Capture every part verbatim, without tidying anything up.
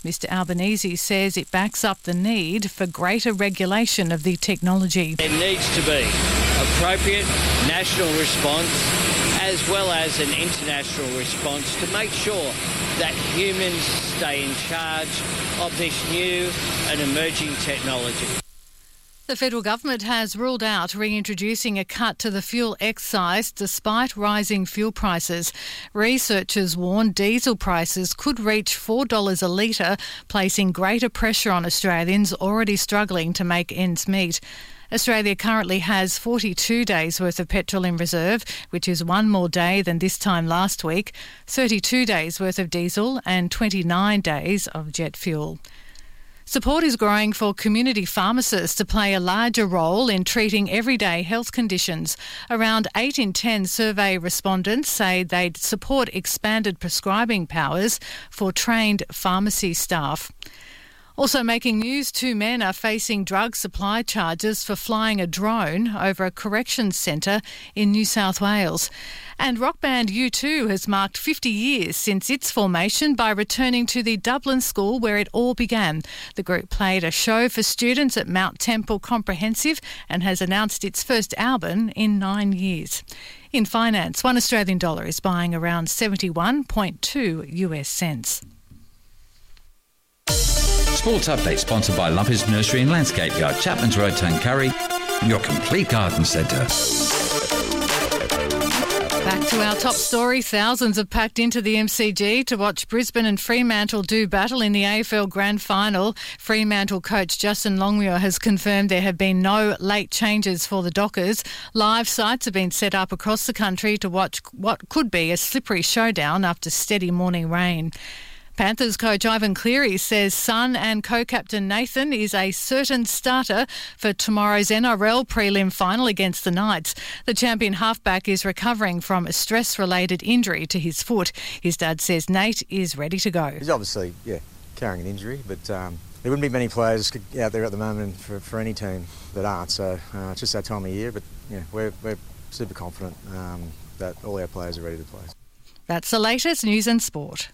Mister Albanese says it backs up the need for greater regulation of the technology. There needs to be appropriate national response as well as an international response to make sure that humans stay in charge of this new and emerging technology. The federal government has ruled out reintroducing a cut to the fuel excise despite rising fuel prices. Researchers warn diesel prices could reach four dollars a litre, placing greater pressure on Australians already struggling to make ends meet. Australia currently has forty-two days worth of petrol in reserve, which is one more day than this time last week, thirty-two days worth of diesel and twenty-nine days of jet fuel. Support is growing for community pharmacists to play a larger role in treating everyday health conditions. Around eight in ten survey respondents say they'd support expanded prescribing powers for trained pharmacy staff. Also making news, two men are facing drug supply charges for flying a drone over a corrections centre in New South Wales. And rock band U two has marked fifty years since its formation by returning to the Dublin school where it all began. The group played a show for students at Mount Temple Comprehensive and has announced its first album in nine years. In finance, one Australian dollar is buying around seventy-one point two US cents. Sports Update sponsored by Lumpers Nursery and Landscape Yard, Chapman's Road, Tuncurry, your complete garden centre. Back to our top story. Thousands have packed into the M C G to watch Brisbane and Fremantle do battle in the A F L Grand Final. Fremantle coach Justin Longmuir has confirmed there have been no late changes for the Dockers. Live sites have been set up across the country to watch what could be a slippery showdown after steady morning rain. Panthers coach Ivan Cleary says son and co-captain Nathan is a certain starter for tomorrow's N R L prelim final against the Knights. The champion halfback is recovering from a stress-related injury to his foot. His dad says Nate is ready to go. He's obviously, yeah, carrying an injury, but um, there wouldn't be many players out there at the moment for, for any team that aren't. So uh, it's just that time of year, but yeah, we're, we're super confident um, that all our players are ready to play. That's the latest news and sport.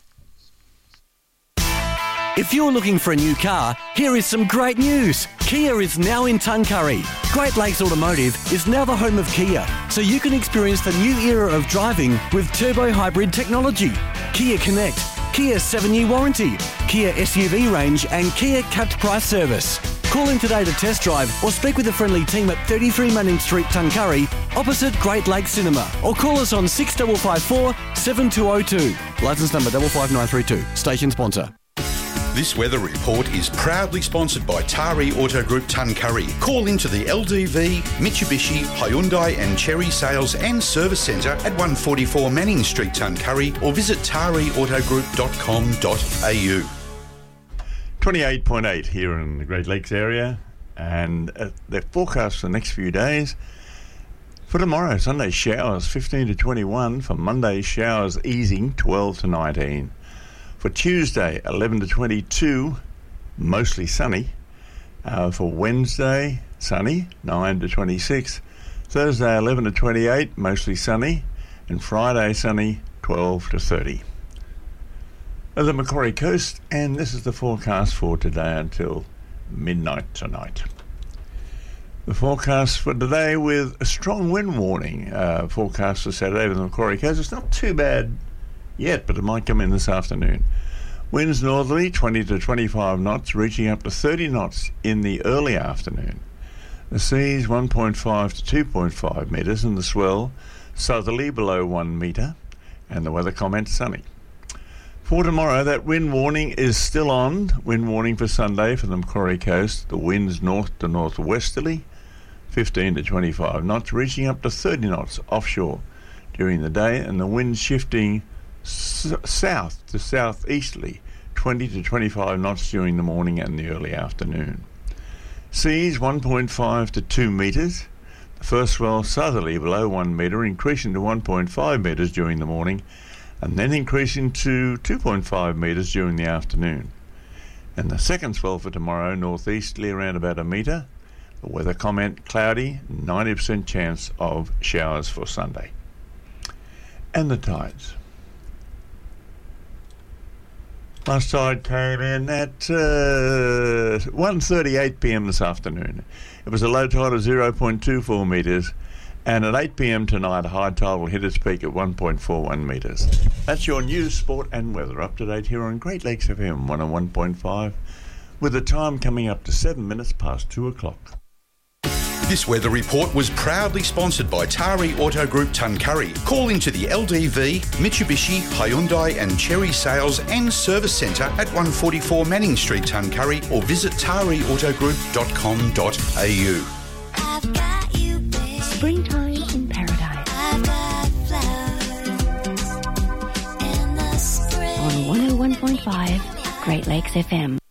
If you're looking for a new car, here is some great news. Kia is now in Tuncurry. Great Lakes Automotive is now the home of Kia, so you can experience the new era of driving with turbo hybrid technology. Kia Connect, Kia seven-year warranty, Kia S U V range and Kia capped price service. Call in today to test drive or speak with the friendly team at thirty-three Manning Street, Tuncurry, opposite Great Lakes Cinema, or call us on six five five four, seven two zero two. Licence number five five nine three two. Station sponsor. This weather report is proudly sponsored by Tari Auto Group Tuncurry. Call into the L D V, Mitsubishi, Hyundai and Chery Sales and Service Centre at one forty-four Manning Street, Tuncurry, or visit tari auto group dot com dot a u. twenty-eight point eight here in the Great Lakes area, and uh, the forecast for the next few days. For tomorrow, Sunday showers fifteen to twenty-one. For Monday, showers easing twelve to nineteen. For Tuesday, eleven to twenty-two, mostly sunny. Uh, for Wednesday, sunny, nine to twenty-six. Thursday, eleven to twenty-eight, mostly sunny. And Friday, sunny, twelve to thirty. At the Macquarie Coast, and this is the forecast for today until midnight tonight. The forecast for today with a strong wind warning. Uh, forecast for Saturday for the Macquarie Coast. It's not too bad yet, but it might come in this afternoon. Winds northerly twenty to twenty-five knots, reaching up to thirty knots in the early afternoon. The seas one point five to two point five metres, and the swell southerly below one metre, and the weather comment sunny. For tomorrow, that wind warning is still on. Wind warning for Sunday for the Macquarie Coast. The winds north to northwesterly, fifteen to twenty-five knots, reaching up to thirty knots offshore during the day, and the wind shifting S- south to southeasterly, twenty to twenty-five knots during the morning and the early afternoon. Seas one point five to two metres. The first swell southerly below one metre, increasing to one point five metres during the morning, and then increasing to two point five metres during the afternoon. And the second swell for tomorrow, northeasterly around about a metre. The weather comment, cloudy, ninety percent chance of showers for Sunday. And the tides. Last tide came in at uh, one thirty-eight p m this afternoon. It was a low tide of zero point two four metres, and at eight p m tonight, a high tide will hit its peak at one point four one metres. That's your news, sport and weather up to date here on Great Lakes F M one oh one point five, with the time coming up to seven minutes past two o'clock. This weather report was proudly sponsored by Tari Auto Group Tuncurry. Call into the L D V, Mitsubishi, Hyundai and Cherry Sales and Service Centre at one forty-four Manning Street, Tuncurry, or visit tari auto group dot com dot a u. I've got you, babe. Springtime in paradise. I've got flowers in the spring. On one oh one point five Great Lakes F M.